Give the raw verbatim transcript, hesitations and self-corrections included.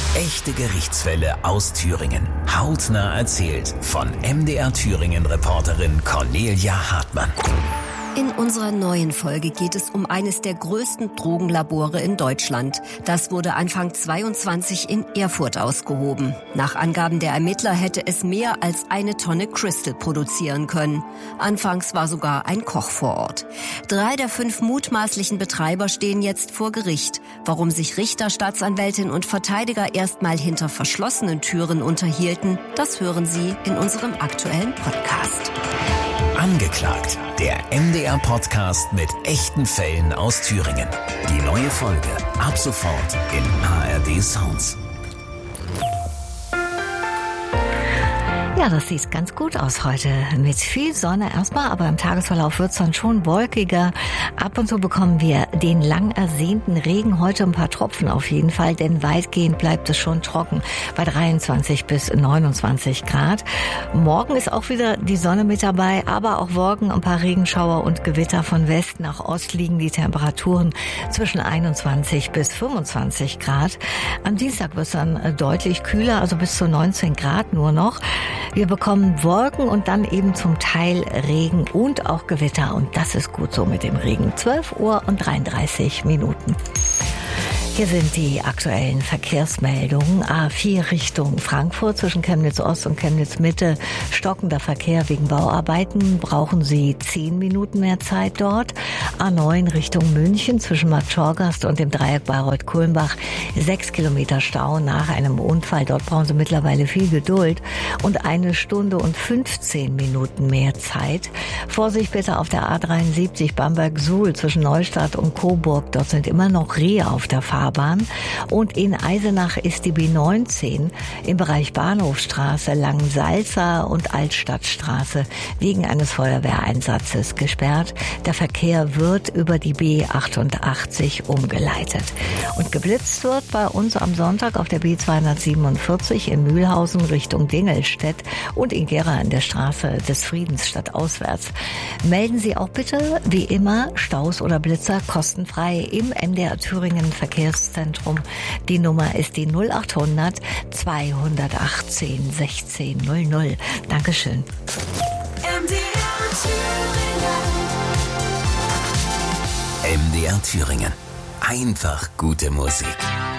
Echte Gerichtsfälle aus Thüringen. Hautnah erzählt von M D R Thüringen-Reporterin Cornelia Hartmann. In unserer neuen Folge geht es um eines der größten Drogenlabore in Deutschland. Das wurde Anfang zweiundzwanzig in Erfurt ausgehoben. Nach Angaben der Ermittler hätte es mehr als eine Tonne Crystal produzieren können. Anfangs war sogar ein Koch vor Ort. Drei der fünf mutmaßlichen Betreiber stehen jetzt vor Gericht. Warum sich Richter, Staatsanwältin und Verteidiger erstmal hinter verschlossenen Türen unterhielten, das hören Sie in unserem aktuellen Podcast. Angeklagt, der M D R-Podcast mit echten Fällen aus Thüringen. Die neue Folge ab sofort in A R D Sounds. Ja, das sieht ganz gut aus heute. Mit viel Sonne erstmal, aber im Tagesverlauf wird es dann schon wolkiger. Ab und zu bekommen wir den lang ersehnten Regen. Heute ein paar Tropfen auf jeden Fall, denn weitgehend bleibt es schon trocken bei dreiundzwanzig bis neunundzwanzig Grad. Morgen ist auch wieder die Sonne mit dabei, aber auch Wolken, ein paar Regenschauer und Gewitter. Von West nach Ost liegen die Temperaturen zwischen einundzwanzig bis fünfundzwanzig Grad. Am Dienstag wird es dann deutlich kühler, also bis zu neunzehn Grad nur noch. Wir bekommen Wolken und dann eben zum Teil Regen und auch Gewitter. Und das ist gut so mit dem Regen. zwölf Uhr und dreiunddreißig Minuten. Hier sind die aktuellen Verkehrsmeldungen. A vier Richtung Frankfurt zwischen Chemnitz Ost und Chemnitz Mitte. Stockender Verkehr wegen Bauarbeiten. Brauchen Sie zehn Minuten mehr Zeit dort. A neun Richtung München zwischen Bad Schorgast und dem Dreieck Bayreuth-Kulmbach. Sechs Kilometer Stau nach einem Unfall. Dort brauchen Sie mittlerweile viel Geduld. Und eine Stunde und fünfzehn Minuten mehr Zeit. Vorsicht bitte auf der A dreiundsiebzig Bamberg-Suhl zwischen Neustadt und Coburg. Dort sind immer noch Rehe auf der Fahrbahn. Und in Eisenach ist die B neunzehn im Bereich Bahnhofstraße, Langensalza und Altstadtstraße wegen eines Feuerwehreinsatzes gesperrt. Der Verkehr wird über die B achtundachtzig umgeleitet. Und geblitzt wird bei uns am Sonntag auf der B zweihundertsiebenundvierzig in Mühlhausen Richtung Dingelstedt und in Gera an der Straße des Friedens stadtauswärts. Melden Sie auch bitte, wie immer, Staus oder Blitzer kostenfrei im M D R Thüringen Verkehrs Zentrum. Die Nummer ist die null achthundert zweihundertachtzehn sechzehn null null. Dankeschön. M D R Thüringen. M D R Thüringen. Einfach gute Musik.